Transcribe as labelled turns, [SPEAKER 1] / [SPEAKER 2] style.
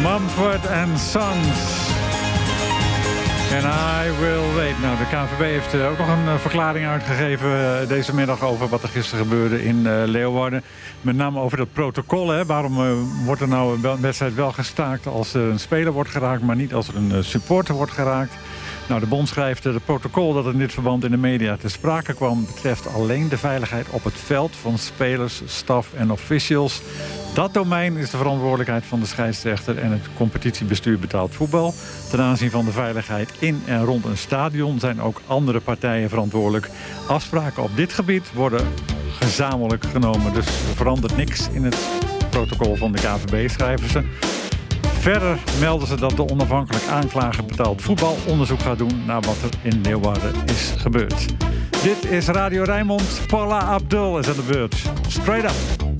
[SPEAKER 1] Mumford & Sons. En I will wait. Nou, de KNVB heeft ook nog een verklaring uitgegeven deze middag over wat er gisteren gebeurde in Leeuwarden. Met name over dat protocol. Hè. Waarom wordt er nou een wedstrijd wel gestaakt als er een speler wordt geraakt, maar niet als er een supporter wordt geraakt? Nou, de bond schrijft het protocol dat in dit verband in de media ter sprake kwam betreft alleen de veiligheid op het veld van spelers, staf en officials. Dat domein is de verantwoordelijkheid van de scheidsrechter en het competitiebestuur betaald voetbal. Ten aanzien van de veiligheid in en rond een stadion zijn ook andere partijen verantwoordelijk. Afspraken op dit gebied worden gezamenlijk genomen. Dus er verandert niks in het protocol van de KNVB, schrijven ze. Verder melden ze dat de onafhankelijk aanklager betaald voetbal onderzoek gaat doen naar wat er in Leeuwarden is gebeurd. Dit is Radio Rijnmond. Paula Abdul is aan de beurt. Straight up.